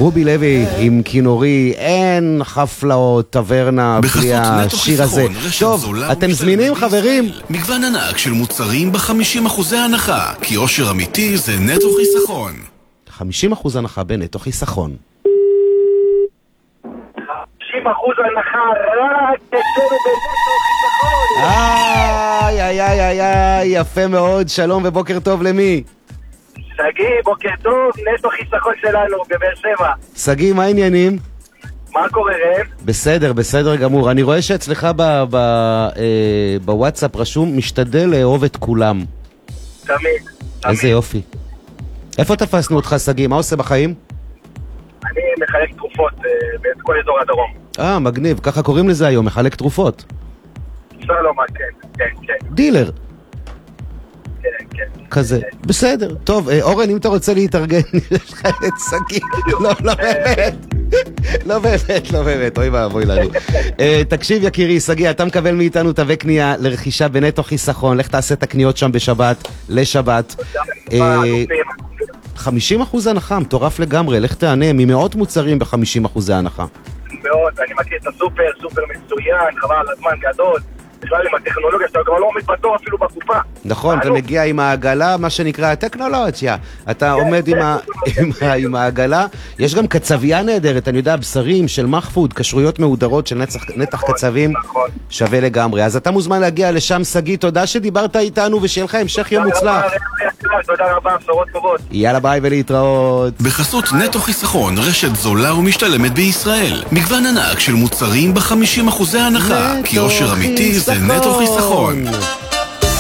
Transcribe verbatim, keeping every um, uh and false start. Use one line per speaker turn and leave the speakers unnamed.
רובי לוי עם כינורי, אין חפלאות, טברנה, בלי השיר הזה. טוב, אתם זמינים חברים?
מגוון ענק של מוצרים ב-חמישים אחוזי הנחה, כי אושר אמיתי זה נטו חיסכון.
חמישים אחוז הנחה בנטו חיסכון.
חמישים אחוז הנחה רק אצלנו בנטו חיסכון.
איי, איי, איי, איי, איי, יפה מאוד, שלום ובוקר טוב למי?
סגי, בוקר טוב, נטו חיסכון שלנו בבאר שבע.
סגי, מה העניינים?
מה קורה רב?
בסדר, בסדר גמור. אני רואה שאצלך ב- ב- אה, בוואטסאפ רשום, משתדל לאהוב את כולם.
תמיד.
איזה יופי. איפה תפסנו אותך סגי? מה עושה בחיים?
אני מחלק תרופות באת כל אזור הדרום.
אה, מגניב, ככה קוראים לזה היום, מחלק תרופות.
שלום, כן, כן, כן.
דילר.
כן, כן.
כזה, בסדר. טוב, אה, אורן, אם אתה רוצה להתארגן, יש לך את סגי. לא, לא באמת. לא באמת, לא באמת, אוי ואבוי לנו. אה, תקשיב יקירי, סגי, אתה מקבל מאיתנו תווי קנייה לרכישה בנטו חיסכון, לך תעשה את הקניות שם בשבת, לשבת. אה, חמישים אחוז הנחה, מטורף לגמרי, לך תענה, ממאות מוצרים ב-חמישים אחוז הנחה.
מאוד, אני מכיר את הסופר, סופר מצוין, חבל על הזמן גדול. בכלל עם הטכנולוגיה שאתה כבר לא עומד בתור אפילו בקופה.
נכון, אתה מגיע עם העגלה, מה שנקרא הטכנולוגיה. אתה עומד עם העגלה. יש גם קצבייה נהדרת, אני יודע, בשרים של מחפוד, קשרויות מהודרות של נתח קצבים, שווה לגמרי. אז אתה מוזמן להגיע לשם, סגי, תודה שדיברת איתנו ושיהיה לך המשך יום מוצלח.
תודה רבה, בשורות טובות.
יאללה ביי ולהתראות.
בחסות נטו חיסכון, רשת זולה ומשתלמת בישראל. מגוון ענק של מוצרים ב-חמישים אחוזי הנחה, כי אושר אמיתי זה נטו חיסכון.